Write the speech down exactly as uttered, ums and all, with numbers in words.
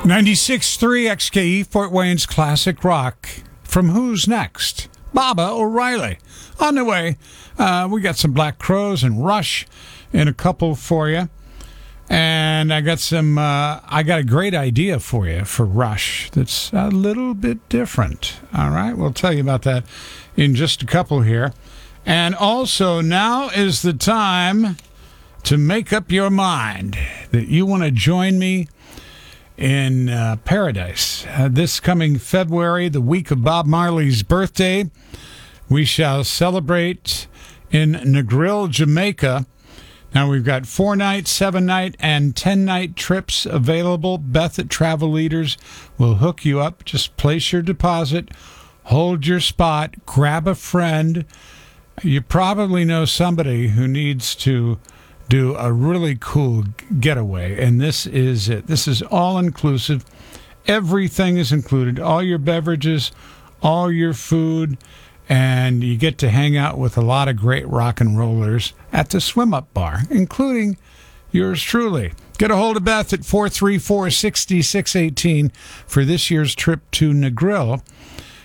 ninety-six point three X K E, Fort Wayne's classic rock. From Who's Next? Baba O'Riley. On the way, uh, we got some Black Crowes and Rush in a couple for you. And I got some, uh, I got a great idea for you for Rush that's a little bit different. All right, we'll tell you about that in just a couple here. And also, now is the time to make up your mind that you want to join me in uh, Paradise. Uh, this coming February, the week of Bob Marley's birthday, we shall celebrate in Negril, Jamaica. Now, we've got four-night, seven-night, and ten-night trips available. Beth at Travel Leaders will hook you up. Just place your deposit, hold your spot, grab a friend. You probably know somebody who needs to do a really cool getaway, and this is it. This is all-inclusive. Everything is included, all your beverages, all your food, and you get to hang out with a lot of great rock and rollers at the Swim Up Bar, including yours truly. Get a hold of Beth at four three four, six six one eight for this year's trip to Negril.